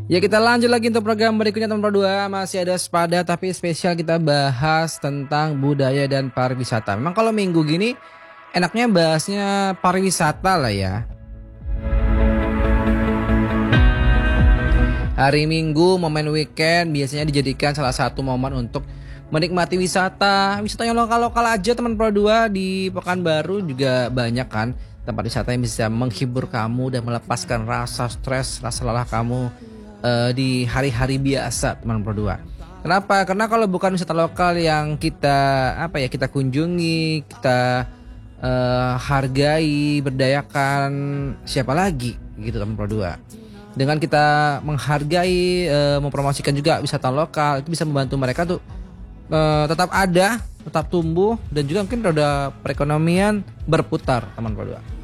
Ya kita lanjut lagi untuk program berikutnya teman Pro 2. Masih ada Sepada tapi spesial kita bahas tentang budaya dan pariwisata. Memang kalau minggu gini enaknya bahasnya pariwisata lah ya. Hari Minggu momen weekend biasanya dijadikan salah satu momen untuk menikmati wisata yang lokal-lokal aja teman Pro 2. Di Pekanbaru juga banyak kan tempat wisata yang bisa menghibur kamu dan melepaskan rasa stres, rasa lelah kamu di hari-hari biasa teman Pro 2. Kenapa? Karena kalau bukan wisata lokal yang kita kita kunjungi, kita hargai, berdayakan, siapa lagi gitu teman Pro 2. Dengan kita menghargai, mempromosikan juga wisata lokal, itu bisa membantu mereka tuh tetap ada, tetap tumbuh dan juga mungkin roda perekonomian berputar teman Pro 2.